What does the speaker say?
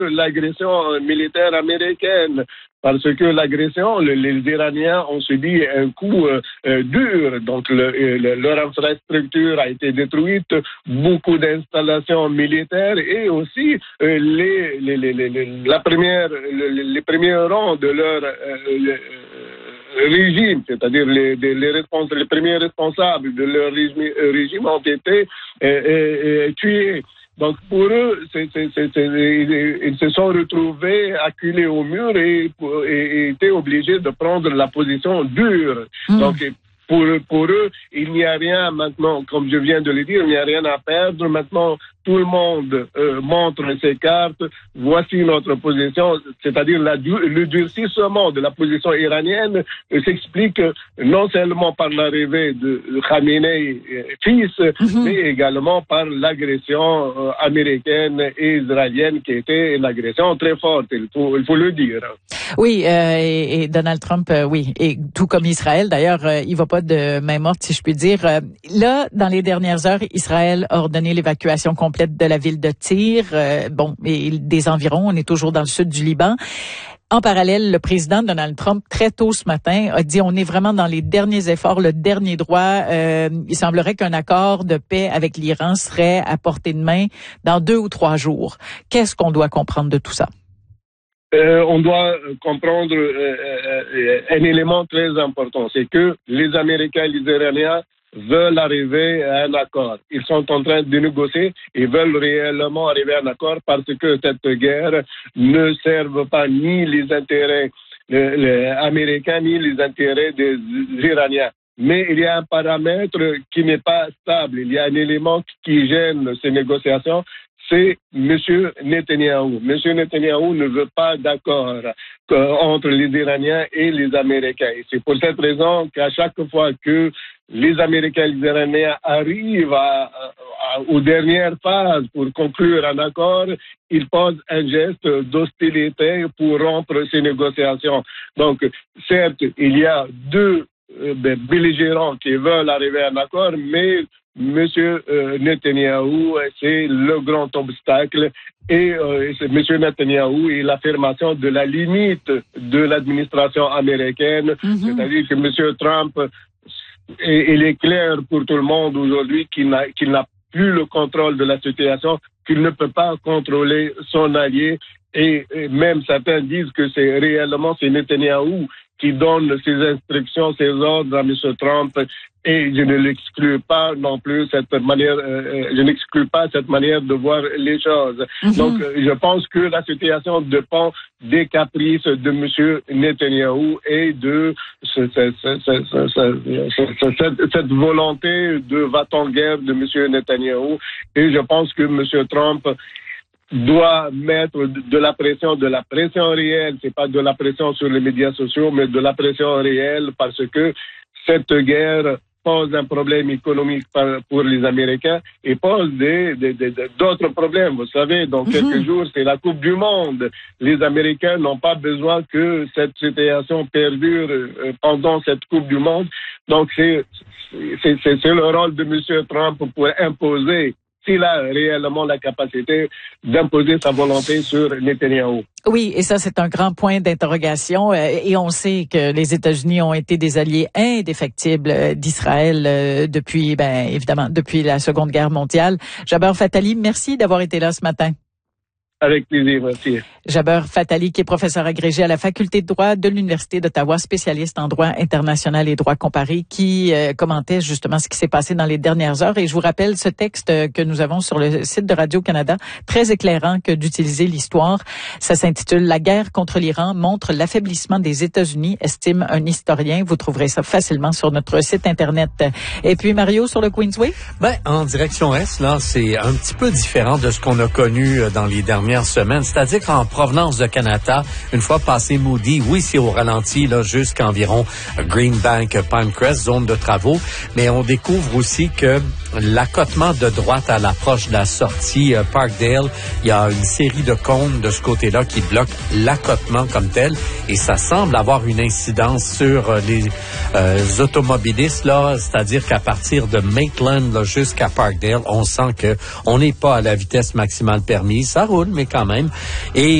l'agression militaire américaine. Parce que l'agression, les Iraniens ont subi un coup dur. Donc, leur infrastructure a été détruite, beaucoup d'installations militaires et aussi les premiers rangs de leur régime, c'est-à-dire les premiers responsables de leur régime ont été tués. Donc pour eux, ils se sont retrouvés acculés au mur et étaient obligés de prendre la position dure. Donc pour eux, il n'y a rien maintenant, comme je viens de le dire, il n'y a rien à perdre. Maintenant, tout le monde montre ses cartes. Voici notre position, c'est-à-dire le durcissement de la position iranienne s'explique non seulement par l'arrivée de Khamenei fils, mais également par l'agression américaine et israélienne qui était une agression très forte, il faut le dire. Oui, et Donald Trump, oui, et tout comme Israël, d'ailleurs, il va pas de main morte, si je puis dire. Là, dans les dernières heures, Israël a ordonné l'évacuation complète de la ville de Tyr, et des environs. On est toujours dans le sud du Liban. En parallèle, le président Donald Trump, très tôt ce matin, a dit on est vraiment dans les derniers efforts, le dernier droit. Il semblerait qu'un accord de paix avec l'Iran serait à portée de main dans 2 ou 3 jours. Qu'est-ce qu'on doit comprendre de tout ça? On doit comprendre un élément très important, c'est que les Américains et les Iraniens veulent arriver à un accord. Ils sont en train de négocier et veulent réellement arriver à un accord parce que cette guerre ne serve pas ni les intérêts américains ni les intérêts des Iraniens. Mais il y a un paramètre qui n'est pas stable. Il y a un élément qui gêne ces négociations. C'est M. Netanyahou. M. Netanyahou ne veut pas d'accord entre les Iraniens et les Américains. Et c'est pour cette raison qu'à chaque fois que les Américains et les Iraniens arrivent aux dernières phases pour conclure un accord, ils posent un geste d'hostilité pour rompre ces négociations. Donc, certes, il y a 2 belligérants qui veulent arriver à un accord, mais Monsieur Netanyahou, c'est le grand obstacle et Monsieur Netanyahou est l'affirmation de la limite de l'administration américaine, c'est-à-dire que Monsieur Trump, il est clair pour tout le monde aujourd'hui qu'il n'a plus le contrôle de la situation, qu'il ne peut pas contrôler son allié et même certains disent que c'est Netanyahou qui donne ses instructions, ses ordres à M. Trump, et je ne l'exclus pas non plus cette manière, de voir les choses. Donc, je pense que la situation dépend des caprices de M. Netanyahou et de cette volonté de va-t-en-guerre de M. Netanyahou. Et je pense que M. Trump doit mettre de la pression réelle, c'est pas de la pression sur les médias sociaux, mais de la pression réelle parce que cette guerre pose un problème économique pour les Américains et pose d'autres problèmes. Vous savez, dans quelques jours, c'est la Coupe du Monde. Les Américains n'ont pas besoin que cette situation perdure pendant cette Coupe du Monde. Donc, c'est le rôle de M. Trump pour imposer, s'il a réellement la capacité d'imposer sa volonté sur Netanyahou. Oui, et ça, c'est un grand point d'interrogation. Et on sait que les États-Unis ont été des alliés indéfectibles d'Israël depuis, évidemment, depuis la Seconde Guerre mondiale. Jaber Fatali, merci d'avoir été là ce matin. Avec plaisir, merci. Jaber Fatali, qui est professeur agrégé à la Faculté de droit de l'Université d'Ottawa, spécialiste en droit international et droit comparé, qui commentait justement ce qui s'est passé dans les dernières heures. Et je vous rappelle ce texte que nous avons sur le site de Radio-Canada, très éclairant que d'utiliser l'histoire. Ça s'intitule « La guerre contre l'Iran montre l'affaiblissement des États-Unis », estime un historien. Vous trouverez ça facilement sur notre site Internet. Et puis, Mario, sur le Queensway? En direction Est, là, c'est un petit peu différent de ce qu'on a connu dans les dernières semaines. C'est-à-dire qu'en provenance de Canada, une fois passé Moody, oui, c'est au ralenti, là, jusqu'environ Greenbank, Pinecrest, zone de travaux, mais on découvre aussi que l'accotement de droite à l'approche de la sortie Parkdale, il y a une série de cônes de ce côté-là qui bloquent l'accotement comme tel, et ça semble avoir une incidence sur les automobilistes, là, c'est-à-dire qu'à partir de Maitland là, jusqu'à Parkdale, on sent que on n'est pas à la vitesse maximale permise. Ça roule, mais mais quand même. Et